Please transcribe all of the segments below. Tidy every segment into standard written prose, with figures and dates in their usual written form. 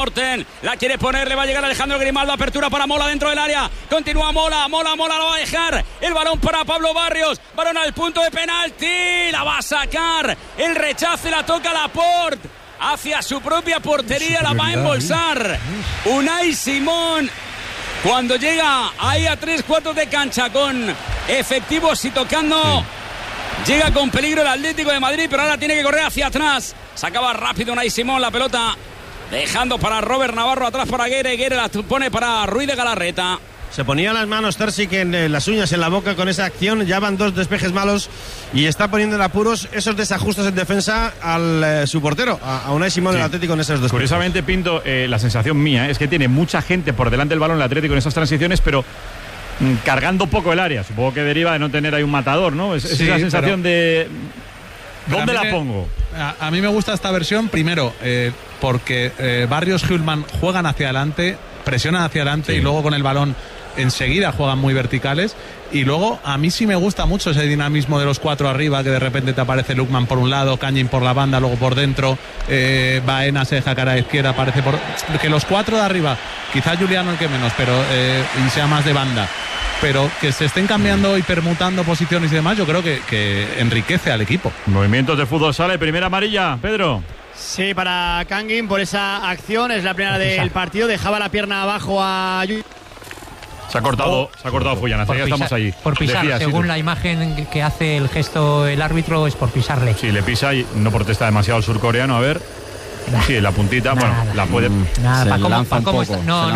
Morten, la quiere poner, le va a llegar Alejandro Grimaldo, apertura para Mola dentro del área, continúa Mola la va a dejar, el balón para Pablo Barrios, balón al punto de penalti, la va a sacar, el rechace la toca Laporte, hacia su propia portería, la va a embolsar, Unai Simón, cuando llega ahí a 3/4 de cancha con efectivos y tocando, llega con peligro el Atlético de Madrid, pero ahora tiene que correr hacia atrás, sacaba rápido Unai Simón la pelota, dejando para Robert Navarro, atrás para Guerre la pone para Ruiz de Galarreta. Se ponía las manos Terzic en las uñas en la boca con esa acción, ya van 2 despejes malos y está poniendo en apuros esos desajustes en defensa al su portero, a Unai Simón del Atlético en esos despejes. Curiosamente, Pinto, la sensación mía es que tiene mucha gente por delante del balón el Atlético en esas transiciones, pero cargando poco el área. Supongo que deriva de no tener ahí un matador, ¿no? Es la sensación de... ¿Dónde la pongo? A mí me gusta esta versión, primero, porque Barrios y Hülman juegan hacia adelante, presionan hacia adelante y luego con el balón enseguida juegan muy verticales. Y luego a mí sí me gusta mucho ese dinamismo de los 4 arriba, que de repente te aparece Lukman por un lado, Kangin por la banda, luego por dentro, Baena se deja cara a la izquierda, aparece por... Que los 4 de arriba, quizá Juliano el que menos, pero y sea más de banda, pero que se estén cambiando y permutando posiciones y demás, yo creo que enriquece al equipo. Movimientos de fútbol sala y primera amarilla, Pedro. Sí, para Kangin por esa acción, es la primera del partido, dejaba la pierna abajo a... Se ha cortado Fullana, ya estamos allí. Por pisar, según la imagen que hace el gesto el árbitro, es por pisarle. Sí, le pisa y no protesta demasiado el surcoreano, a ver. Sí, la puntita, bueno, la puede... Nada, se lanza un poco,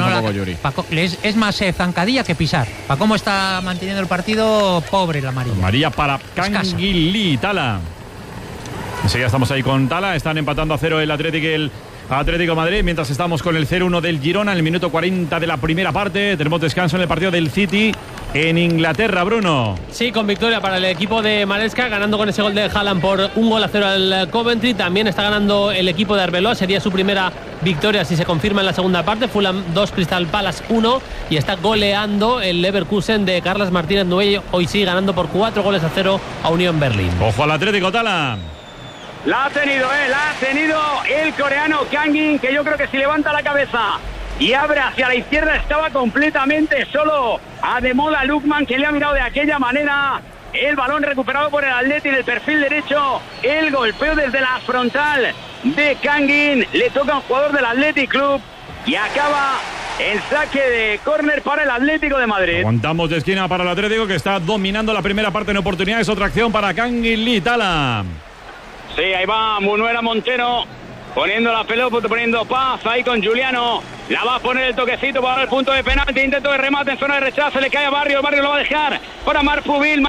es más zancadilla que pisar. Para cómo está manteniendo el partido, pobre la amarilla. Amarilla para Kangin Lee, Tala. Enseguida estamos ahí con Tala, están empatando a 0 el Atlético de Madrid, mientras estamos con el 0-1 del Girona en el minuto 40 de la primera parte. Tenemos descanso en el partido del City en Inglaterra, Bruno. Sí, con victoria para el equipo de Maresca, ganando con ese gol de Haaland por 1-0 al Coventry. También está ganando el equipo de Arbeloa, sería su primera victoria si se confirma en la segunda parte. Fulham 2, Crystal Palace 1, y está goleando el Leverkusen de Carlos Martínez Nuey, hoy sí ganando por 4-0 a Unión Berlín. Ojo al Atlético, Tala. La ha tenido el coreano Kangin, que yo creo que si levanta la cabeza y abre hacia la izquierda estaba completamente solo. Ademola Lukman, que le ha mirado de aquella manera. El balón recuperado por el Atleti del perfil derecho. El golpeo desde la frontal de Kangin. Le toca a un jugador del Athletic Club y acaba el saque de córner para el Atlético de Madrid. Aguantamos de esquina para el Atlético, que está dominando la primera parte en oportunidades. Otra acción para Kangin Lee, Tala. Sí, ahí va Munuera Montero poniendo la pelota, poniendo paz ahí con Juliano. La va a poner el toquecito para el punto de penalti. Intento de remate en zona de rechazo. Le cae a Barrio. Barrio lo va a dejar para Marfubil.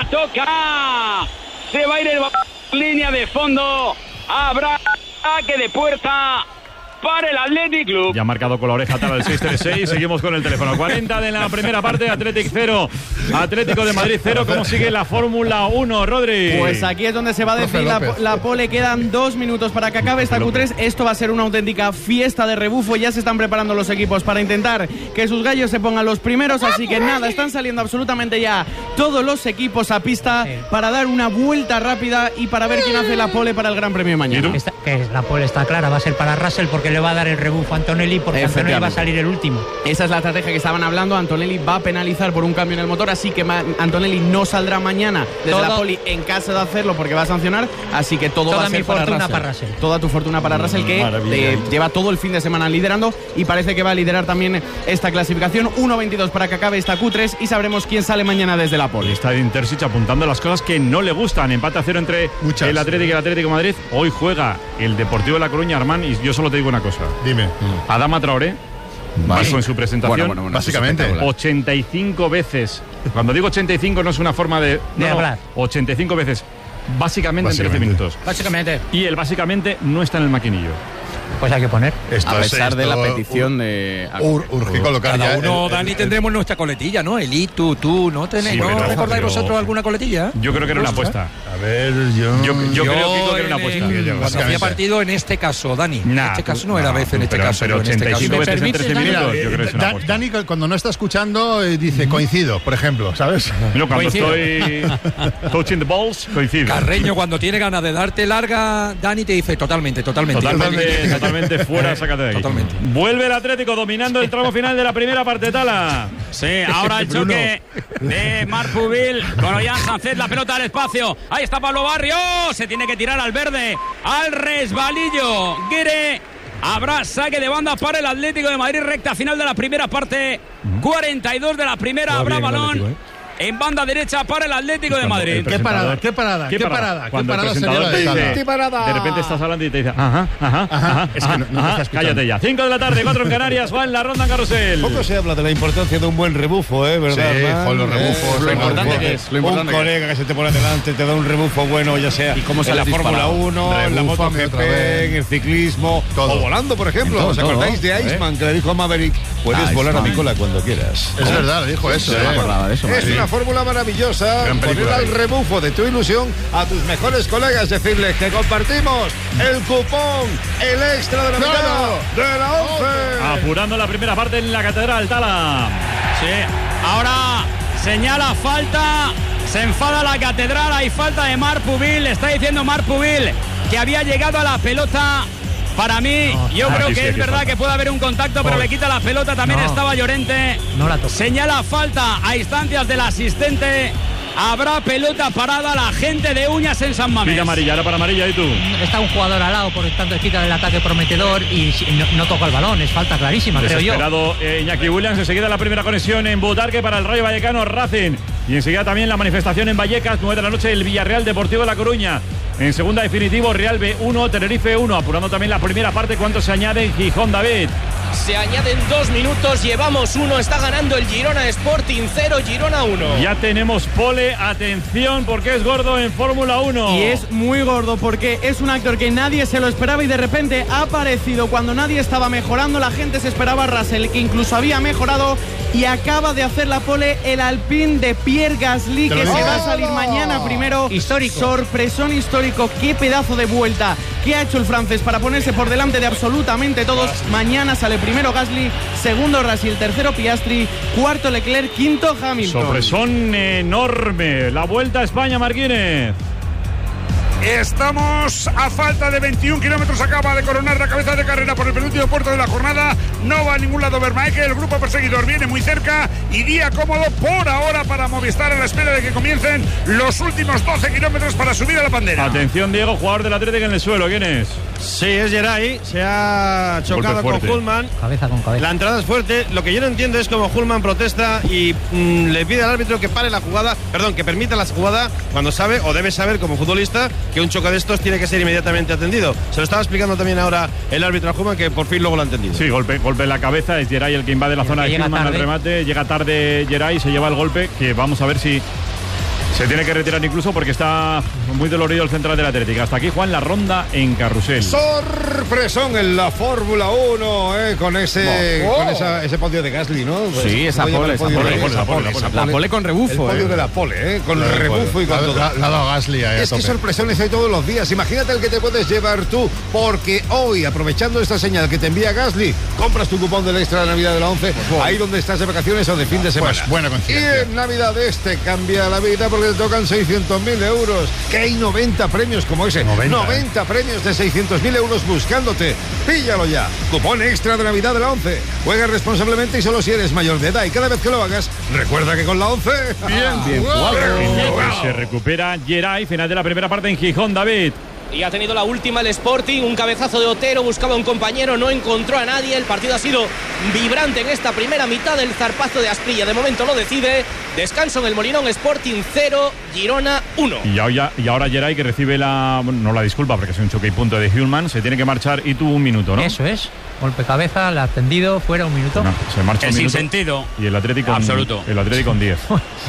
Toca. Se va a ir el línea de fondo. Habrá saque de puerta para el Athletic Club. Ya ha marcado con la oreja Tala el 6-3-6. Seguimos con el teléfono. 40 de la primera parte. Athletic 0. Atlético de Madrid 0. ¿Cómo sigue la Fórmula 1, Rodri? Pues aquí es donde se va a decir la pole. Quedan 2 minutos para que acabe esta Q3. Esto va a ser una auténtica fiesta de rebufo. Ya se están preparando los equipos para intentar que sus gallos se pongan los primeros. Así que nada, están saliendo absolutamente ya todos los equipos a pista para dar una vuelta rápida y para ver quién hace la pole para el Gran Premio de mañana. La pole está clara, va a ser para Russell, porque le va a dar el rebufo a Antonelli, porque Antonelli va a salir el último. Esa es la estrategia que estaban hablando. Antonelli va a penalizar por un cambio en el motor, así que Antonelli no saldrá mañana desde la poli en caso de hacerlo, porque va a sancionar. Así que todo va a ser para Russell. Toda tu fortuna para Russell, que lleva todo el fin de semana liderando y parece que va a liderar también esta clasificación. 1.22 para que acabe esta Q3 y sabremos quién sale mañana desde la poli. Está Intersich apuntando las cosas que no le gustan. Empate a 0 entre el Atlético y el Atlético de Madrid. Hoy juega el Deportivo de La Coruña, Armán, y yo solo te digo una cosa. Dime. Adama Traoré, Vasco en su presentación, bueno, básicamente 85 veces. Cuando digo 85 no es una forma de hablar. 85 veces, básicamente en 13 minutos. Básicamente. Y el básicamente no está en el maquinillo. Pues hay que poner. A pesar de la petición de... Urge colocar cada uno, Dani, tendremos nuestra coletilla, ¿no? Eli, tú, ¿no tenéis? Sí, ¿No recordáis vosotros alguna coletilla? Yo creo que era una apuesta. ver, yo creo que quiero una apuesta. Cuando hacía partido, en este caso, Dani. En este caso no era veces, en este caso. Pero 85 veces en 13 minutos, yo creo que es una apuesta. Dani, cuando no está escuchando, dice coincido, por ejemplo, ¿sabes? No, cuando estoy touching the balls, coincido. Carreño, cuando tiene ganas de darte larga, Dani te dice totalmente fuera, sácate de aquí. Totalmente. Vuelve el Atlético dominando el tramo final de la primera parte, Tala. Sí, ahora el choque de Marc Pubil con Ollán Sánchez, la pelota al espacio. Ahí está Pablo Barrios, se tiene que tirar al verde, al resbalillo. Guire, habrá saque de banda para el Atlético de Madrid, recta final de la primera parte. 42 de la primera, habrá balón en banda derecha para el Atlético de Madrid. ¿Qué parada Cuando el presentador te dice, de repente estás hablando y te dice, ajá, es que no te está escuchando. Cállate ya. 5 de la tarde, 4 en Canarias, va en la ronda en Carrusel. Poco se habla de la importancia de un buen rebufo, ¿verdad? Sí, con los rebufos. Lo importante que es. Un colega que se te pone delante, te da un rebufo bueno, ya sea en la Fórmula 1, en la MotoGP, en el ciclismo, o volando, por ejemplo. ¿Os acordáis de Iceman, que le dijo a Maverick, puedes volar a mi cola cuando quieras? Es verdad, dijo eso. No me acordaba de eso. Es una fórmula maravillosa, poner al rebufo de tu ilusión a tus mejores colegas, decirles que compartimos el cupón, el extra de la mitad de la 11. Apurando la primera parte en la Catedral, Tala. Sí, ahora señala falta, se enfada la Catedral, hay falta de Marc Pubil, está diciendo Marc Pubil que había llegado a la pelota. Para mí, yo creo que es verdad que puede haber un contacto, pero le quita la pelota. También estaba Llorente. No la toca. Señala falta a instancias del asistente. Habrá pelota parada, la gente de Uñas en San Mamés. Mira amarilla, ahora para amarilla, ¿y tú? Está un jugador al lado, por lo tanto, quita el ataque prometedor y no toca el balón. Es falta clarísima, creo yo. Desesperado Iñaki Williams. Enseguida la primera conexión en Butarque para el Rayo Vallecano Racing. Y enseguida también la manifestación en Vallecas, 9 de la noche, el Villarreal Deportivo de La Coruña. En segunda definitivo, Real B1, Tenerife 1. Apurando también la primera parte. ¿Cuánto se añade en Gijón, David? Se añaden 2 minutos, llevamos 1. Está ganando el Girona Sporting 0, Girona 1. Ya tenemos pole, atención, porque es gordo en Fórmula 1. Y es muy gordo porque es un actor que nadie se lo esperaba y de repente ha aparecido cuando nadie estaba mejorando. La gente se esperaba a Russell, que incluso había mejorado, y acaba de hacer la pole el Alpine de Pierre Gasly, que se va a salir mañana primero. Histórico. Sorpresón histórico. Qué pedazo de vuelta que ha hecho el francés para ponerse por delante de absolutamente todos. Mañana sale primero Gasly, segundo Russell, tercero Piastri, cuarto Leclerc, quinto Hamilton. Sorpresón enorme. La Vuelta a España, Marquínez. Estamos a falta de 21 kilómetros. Acaba de coronar la cabeza de carrera por el penúltimo puerto de la jornada. No va a ningún lado Vermaeke. El grupo perseguidor viene muy cerca y día cómodo por ahora para Movistar, a la espera de que comiencen los últimos 12 kilómetros para subir a la bandera. Atención, Diego, jugador del Atlético en el suelo. ¿Quién es? Sí, es Geray. Se ha chocado con Hullman. Cabeza con cabeza. La entrada es fuerte. Lo que yo no entiendo es cómo Hullman protesta y le pide al árbitro que pare la jugada, que permita la jugada, cuando sabe o debe saber como futbolista que un choque de estos tiene que ser inmediatamente atendido. Se lo estaba explicando también ahora el árbitro a Hullman, que por fin luego lo ha entendido. Sí, golpe en la cabeza. Es Geray el que invade la zona de Hullman al remate. Llega tarde Geray, se lleva el golpe, que vamos a ver si se tiene que retirar incluso porque está muy dolorido el central del Atlético. Hasta aquí, Juan, la ronda en Carrusel. Sorpresón en la Fórmula 1, con ese podio de Gasly, ¿no? Pues sí, esa pole. La pole con rebufo. El podio de la pole, con rebufo y con todo. La ha dado Gasly ahí. Es que sorpresiones hay todos los días. Imagínate el que te puedes llevar tú, porque hoy, aprovechando esta señal que te envía Gasly, compras tu cupón del extra de Navidad de la 11, ahí donde estás de vacaciones o de fin de semana. Pues buena coincidencia. Y en Navidad cambia la vida porque te tocan 600.000 euros. Que hay 90 premios como ese. 90 premios de 600.000 euros buscándote. Píllalo ya. Cupón extra de Navidad de la 11. Juega responsablemente y solo si eres mayor de edad. Y cada vez que lo hagas, recuerda que con la 11... Bien jugado. Se recupera Geray. Final de la primera parte en Gijón, David. Y ha tenido la última el Sporting, un cabezazo de Otero, buscaba un compañero, no encontró a nadie. El partido ha sido vibrante en esta primera mitad. El zarpazo de Asprilla de momento lo decide. Descanso en el Molinón, Sporting 0, Girona 1. Y ahora Geray, que recibe no la disculpa porque es un choque y punto de Hullman, se tiene que marchar y tuvo un minuto, ¿no? Eso es. Golpe cabeza, la ha atendido, fuera un minuto. No, se marcha un minuto. Sin sentido. Y el Atlético absoluto. El Atlético con 10.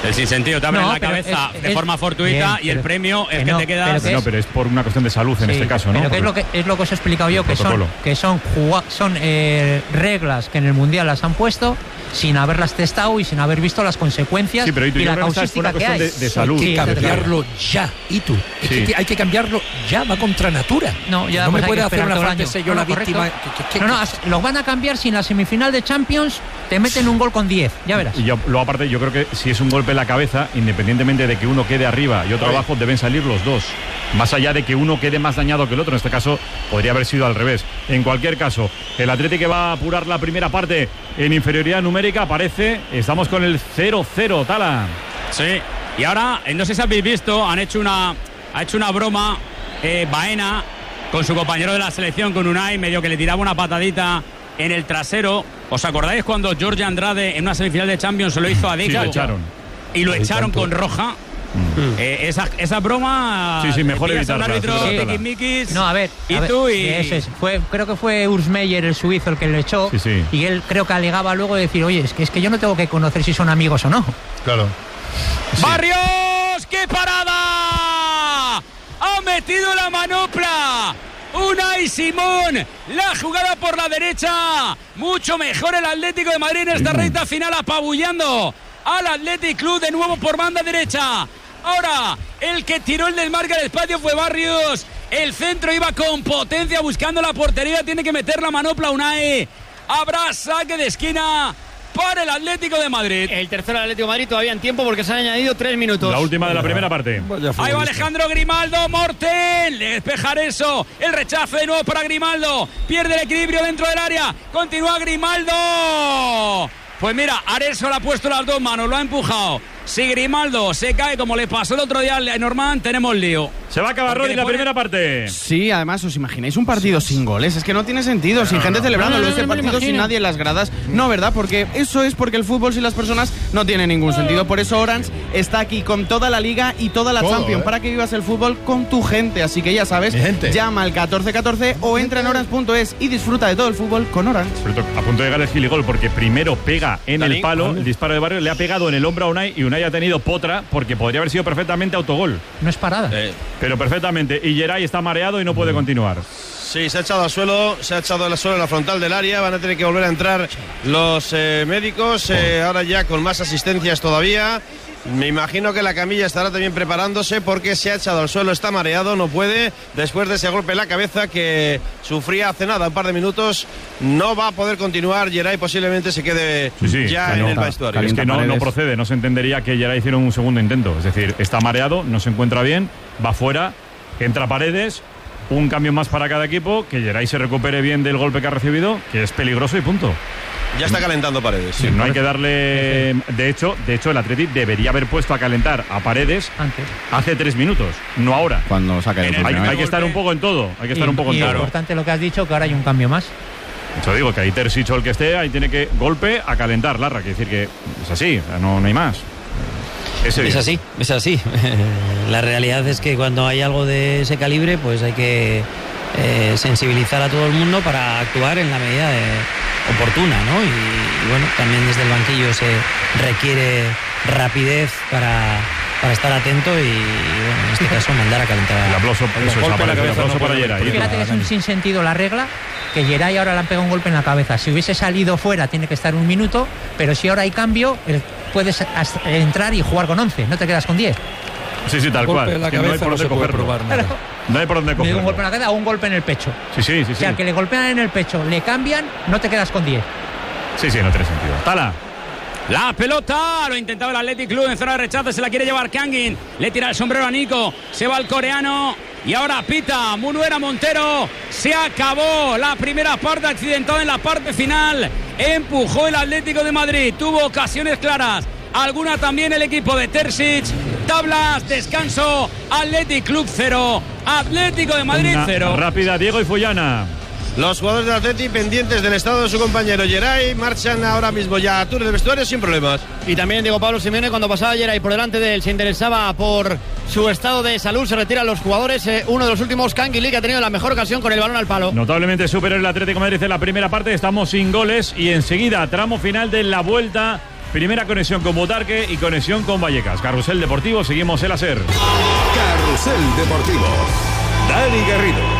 El sinsentido te abre en la cabeza de forma fortuita y el premio es que te quedas. Pero es por una cuestión de salud en este caso, ¿no? Pero es lo que os he explicado yo, que son reglas que en el Mundial las han puesto sin haberlas testado y sin haber visto las consecuencias y la causística que hay. De salud. Hay que cambiarlo ya. ¿Y tú? Hay que cambiarlo ya, va contra natura. No me puede hacer una falta yo la víctima. Lo van a cambiar si en la semifinal de Champions te meten un gol con 10, ya verás. Y luego aparte, yo creo que si es un golpe en la cabeza, independientemente de que uno quede arriba y otro abajo, deben salir los dos. Más allá de que uno quede más dañado que el otro, en este caso podría haber sido al revés. En cualquier caso, el Atlético va a apurar la primera parte en inferioridad numérica, parece. Estamos con el 0-0, Tala. Sí, y ahora, no sé si habéis visto, ha hecho una broma Baena con su compañero de la selección, con Unai, medio que le tiraba una patadita en el trasero. ¿Os acordáis cuando Jorge Andrade en una semifinal de Champions se lo hizo a Deco? Sí, lo echaron. Y lo echaron con roja. Esa broma. Sí, mejor evitarla. No, a ver. Creo que fue Urs Meier, el suizo, el que le echó. Sí. Y él creo que alegaba luego de decir, oye, es que yo no tengo que conocer si son amigos o no. Claro. Sí. ¡Barrios! ¡Qué parada! ¡Ha metido la manopla! Unai Simón, la jugada por la derecha. Mucho mejor el Atlético de Madrid en esta recta final, apabullando al Athletic Club de nuevo por banda derecha. Ahora, el que tiró el desmarque al espacio fue Barrios. El centro iba con potencia buscando la portería. Tiene que meter la manopla Unai. Habrá saque de esquina para el Atlético de Madrid. El tercero del Atlético de Madrid todavía en tiempo porque se han añadido 3 minutos. La última de la primera parte. Ahí va Alejandro Grimaldo, Morten, le despejar eso. El rechazo de nuevo para Grimaldo. Pierde el equilibrio dentro del área. Continúa Grimaldo. Pues mira, Arezzo le ha puesto las dos manos, lo ha empujado. Si Grimaldo se cae como le pasó el otro día a Norman, tenemos lío. Se va a acabar Rodri la primera parte. Sí, además, ¿os imagináis un partido sin goles? Es que no tiene sentido, sin gente celebrándolo. Ese partido sin nadie en las gradas. No, ¿verdad? Porque eso es porque el fútbol sin las personas no tiene ningún sentido. Por eso Orange está aquí con toda la Liga y toda la Champions para que vivas el fútbol con tu gente. Así que ya sabes, llama al 1414 o entra en orange.es y disfruta de todo el fútbol con Orange. A punto de llegar el giligol porque primero pega en el palo, el disparo de Barrio le ha pegado en el hombro a Unai y Unai ha tenido potra porque podría haber sido perfectamente autogol. No es parada. Pero perfectamente. Y Geray está mareado y no puede continuar. Sí, se ha echado al suelo, en la frontal del área. Van a tener que volver a entrar los médicos, ahora ya con más asistencias todavía. Me imagino que la camilla estará también preparándose porque se ha echado al suelo, está mareado, no puede. Después de ese golpe en la cabeza que sufría hace nada, un par de minutos, no va a poder continuar. Geray posiblemente se quede ya en el vestuario. Es que no procede, no se entendería que Geray hiciera un segundo intento. Es decir, está mareado, no se encuentra bien, va fuera, entra Paredes, un cambio más para cada equipo, que Geray se recupere bien del golpe que ha recibido, que es peligroso y punto. Ya está calentando Paredes. Sí, no hay que darle... De hecho, el Athletic debería haber puesto a calentar a Paredes hace 3 minutos, no ahora. Cuando saca el hay que estar un poco en todo. Hay que estar un poco en todo. Es importante lo que has dicho, que ahora hay un cambio más. Yo digo que ahí Terzic o el que esté, ahí tiene que golpe a calentar, Larra. Quiere decir que es así, no hay más. Es así. La realidad es que cuando hay algo de ese calibre, pues hay que sensibilizar a todo el mundo para actuar en la medida oportuna, ¿no? Y bueno, también desde el banquillo se requiere rapidez para estar atento y bueno, en este caso mandar a calentar. El aplauso para Geray. Fíjate que es un sinsentido la regla, que Geray ahora le han pegado un golpe en la cabeza. Si hubiese salido fuera tiene que estar 1 minuto, pero si ahora hay cambio, puedes entrar y jugar con 11, no te quedas con 10. Sí, tal cual. No hay por dónde cogerlo. No hay por dónde cogerlo. Un golpe en la cabeza o un golpe en el pecho. Sí. O sea, que le golpean en el pecho, le cambian, no te quedas con 10. Sí, no tiene sentido. Tala. La pelota, lo intentaba el Athletic Club en zona de rechazo, se la quiere llevar Kangin, le tira el sombrero a Nico, se va el coreano y ahora pita Munuera Montero. Se acabó la primera parte, accidentada en la parte final, empujó el Atlético de Madrid, tuvo ocasiones claras, alguna también el equipo de Terzic. Tablas, descanso, Athletic Club 0, Atlético de Madrid 0. Rápida, Diego y Fullana. Los jugadores del Athletic pendientes del estado de su compañero Geray marchan ahora mismo ya a turno de vestuario sin problemas. Y también Diego Pablo Simeone, cuando pasaba Geray por delante de él, se interesaba por su estado de salud, se retiran los jugadores. Uno de los últimos, Canguilí, que ha tenido la mejor ocasión con el balón al palo. Notablemente superior el Atlético de Madrid en la primera parte, estamos sin goles y enseguida tramo final de la vuelta Primera conexión con Butarque y conexión con Vallecas. Carrusel Deportivo, seguimos el hacer. Carrusel Deportivo. Dani Garrido.